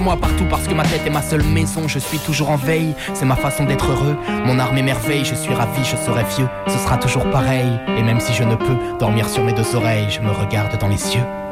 Moi partout parce que ma tête est ma seule maison. Je suis toujours en veille, c'est ma façon d'être heureux. Mon arme est merveille, je suis ravi, je serai vieux. Ce sera toujours pareil, et même si je ne peux dormir sur mes deux oreilles, je me regarde dans les yeux